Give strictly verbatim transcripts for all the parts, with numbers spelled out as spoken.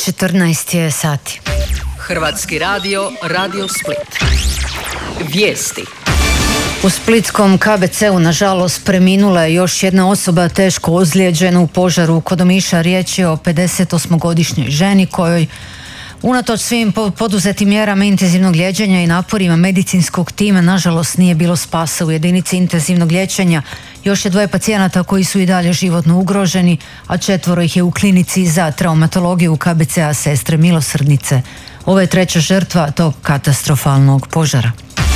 četrnaest je sati. Hrvatski radio, Radio Split. Vijesti. U splitskom K B C-u nažalost preminula je još jedna osoba teško ozlijeđena u požaru kod Omiša. Riječ je o pedesetosmogodišnjoj ženi kojoj unatoč svim poduzetim mjerama intenzivnog liječenja i naporima medicinskog tima nažalost nije bilo spasa. U jedinici intenzivnog liječenja još je dvoje pacijenata koji su i dalje životno ugroženi, a četvoro ih je u klinici za traumatologiju K B C-a Sestre milosrdnice. Ovo je treća žrtva tog katastrofalnog požara.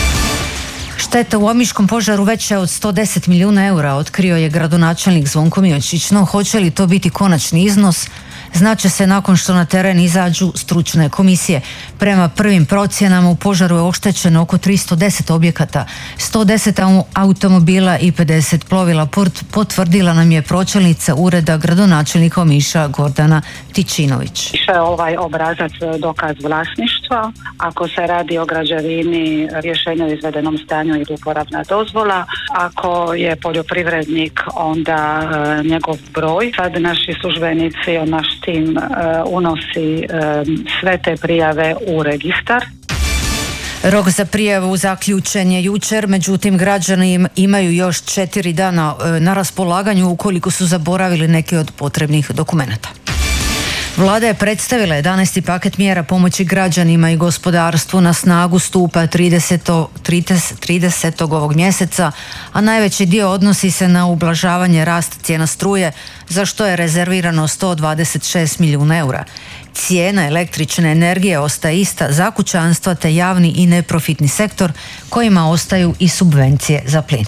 Šteta u omiškom požaru veća je od sto deset milijuna eura, otkrio je gradonačelnik Zvonko Mijočić. No hoće li to biti konačni iznos? Znaće se nakon što na teren izađu stručne komisije. Prema prvim procjenama u požaru je oštećeno oko tristo deset objekata, sto deset automobila i pedeset plovila, potvrdila nam je pročelnica ureda gradonačelnika Omiša Gordana Tičinović. Više je ovaj obrazac dokaz vlasništva. Ako se radi o građevini, rješenje o izvedenom stanju ili uporabna dozvola. Ako je poljoprivrednik, onda e, njegov broj. Sad naši službenici, naš tim e, unosi e, sve te prijave u registar. Rok za prijavu zaključen je jučer, međutim građani imaju još četiri dana na raspolaganju ukoliko su zaboravili neke od potrebnih dokumenata. Vlada je predstavila jedanaesti paket mjera pomoći građanima i gospodarstvu. Na snagu stupa tridesetog ovog mjeseca, a najveći dio odnosi se na ublažavanje rasta cijena struje, za što je rezervirano sto dvadeset šest milijuna eura. Cijena električne energije ostaje ista za kućanstva te javni i neprofitni sektor, kojima ostaju i subvencije za plin.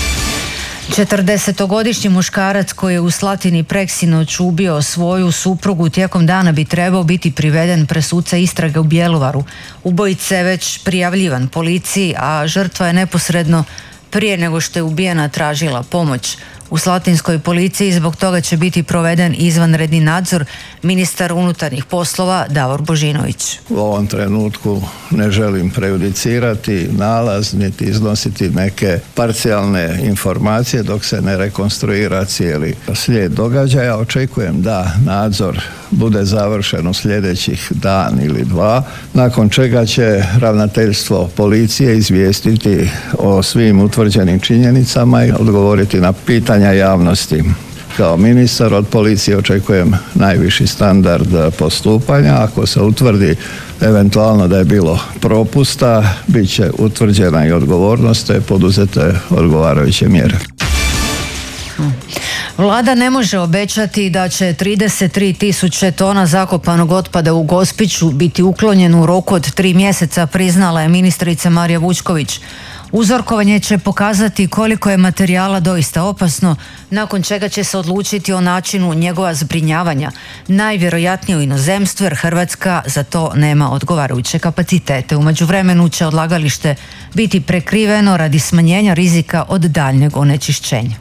četrdesetogodišnji muškarac koji je u Slatini preksinoć ubio svoju suprugu tijekom dana bi trebao biti priveden pred suca istrage u Bjelovaru. Ubojica je već prijavljivan policiji, a žrtva je neposredno prije nego što je ubijena tražila pomoć. U slatinskoj policiji zbog toga će biti proveden izvanredni nadzor. Ministar unutarnjih poslova Davor Božinović. U ovom trenutku ne želim prejudicirati nalaz niti iznositi neke parcijalne informacije dok se ne rekonstruira cijeli slijed događaja. Očekujem da nadzor bude završen u sljedećih dan ili dva, nakon čega će ravnateljstvo policije izvijestiti o svim utvrđenim činjenicama i odgovoriti na pitanja javnosti. Kao ministar od policije očekujem najviši standard postupanja. Ako se utvrdi eventualno da je bilo propusta, bit će utvrđena i odgovornost te poduzete odgovarajuće mjere. Vlada ne može obećati da će trideset tri tisuće tona zakopanog otpada u Gospiću biti uklonjeno u roku od tri mjeseca, priznala je ministrica Marija Vučković. Uzorkovanje će pokazati koliko je materijala doista opasno, nakon čega će se odlučiti o načinu njegova zbrinjavanja. Najvjerojatnije u inozemstvu, jer Hrvatska za to nema odgovarajuće kapacitete. U međuvremenu će odlagalište biti prekriveno radi smanjenja rizika od daljnjeg onečišćenja.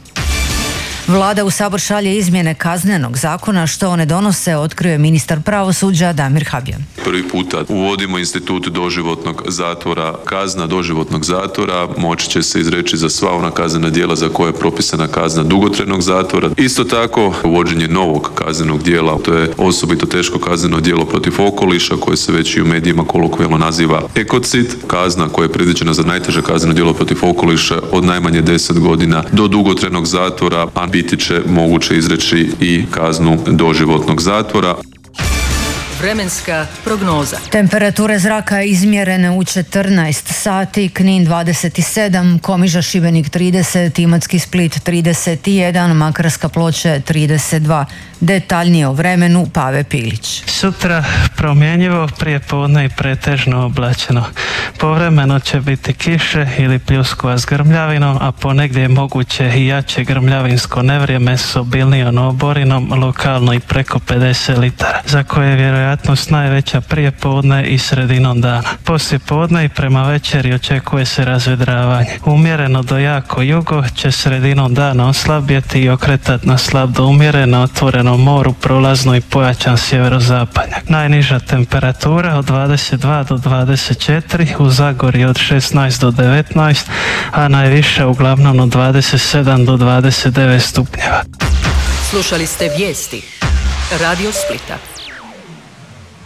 Vlada u Sabor šalje izmjene Kaznenog zakona. Što one donose, otkrio je ministar pravosuđa Damir Habijan. Prvi puta uvodimo institut doživotnog zatvora. Kazna doživotnog zatvora moći će se izreći za sva ona kaznena djela za koje je propisana kazna dugotrajnog zatvora. Isto tako uvođenje novog kaznenog djela, to je osobito teško kazneno djelo protiv okoliša koje se već i u medijima kolokvijalno naziva ekocid. Kazna koja je predviđena za najteže kazneno djelo protiv okoliša od najmanje deset godina do dugotrajnog zatvora, a biti će moguće izreći i kaznu doživotnog zatvora. Vremenska prognoza. Temperature zraka izmjerene u četrnaest sati, Knin dvadeset sedam, Komiža Šibenik trideset, Imotski Split trideset jedan, Makarska Ploče trideset dva. Detaljnije o vremenu Pave Pilić. Sutra promjenjivo, prije podne i pretežno oblačeno. Povremeno će biti kiše ili pljuskova s grmljavinom, a ponegdje je moguće i jače grmljavinsko nevrijeme s obilnijom oborinom, lokalno i preko pedeset litara, za koje je vjerojatnost najveća prije podne i sredinom dana. Poslije podne i prema večeri očekuje se razvedravanje. Umjereno do jako jugo će sredinom dana oslabjeti i okretati na slab do umjereno otvoreno moru prolazno i pojačan sjeverozapadnjak. Najniža temperatura od dvadeset dva do dvadeset četiri, u Zagorju od šesnaest do devetnaest, a najviša uglavnom od dvadeset sedam do dvadeset devet stupnjeva. Slušali ste vijesti Radio Splita.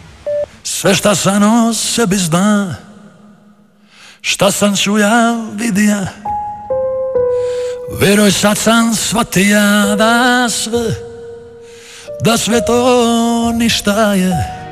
Sve šta sam o sebi zna, šta sam čuja, vidija, vjeruj sad sam shvatija da sve, da sve to ništa je.